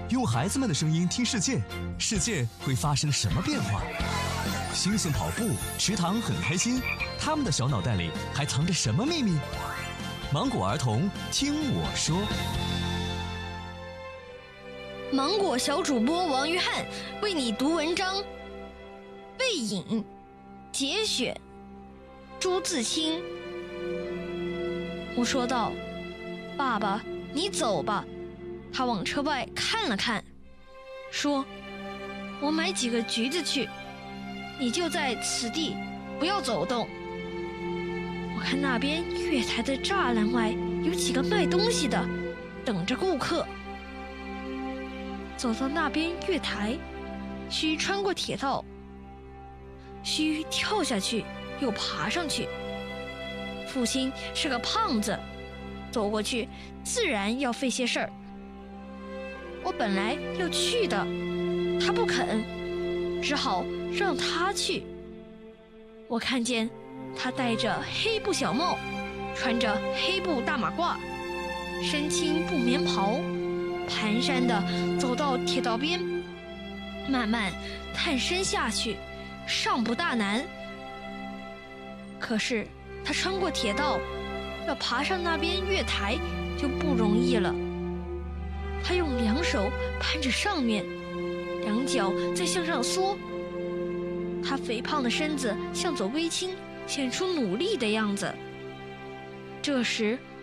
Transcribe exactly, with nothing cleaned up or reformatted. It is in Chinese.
用孩子们的声音听世界，世界会发生什么变化？星星跑步，池塘很开心，他们的小脑袋里还藏着什么秘密？芒果儿童听我说。 芒果小主播王玉翰为你读文章，背影节选，朱自清。我说道：爸爸，你走吧。他往车外看了看，说：我买几个橘子去，你就在此地，不要走动。我看那边月台的栅栏外有几个卖东西的，等着顾客。走到那边月台，需穿过铁道，需跳下去又爬上去。父亲是个胖子，走过去自然要费些事儿。我本来要去的，他不肯，只好让他去。我看见他戴着黑布小帽，穿着黑布大马褂，身青布棉袍，蹒跚地走到铁道边，慢慢探身下去，尚不大难。可是他穿过铁道，要爬上那边月台就不容易了。他用两手攀着上面，两脚再向上缩。他肥胖的身子向左微倾，显出努力的样子。这时